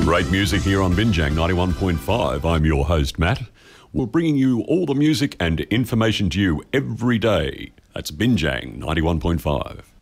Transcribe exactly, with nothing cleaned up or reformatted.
Great music here on Binjang ninety-one point five. I'm your host, Matt. We're bringing you all the music and information to you every day. That's Binjang ninety-one point five.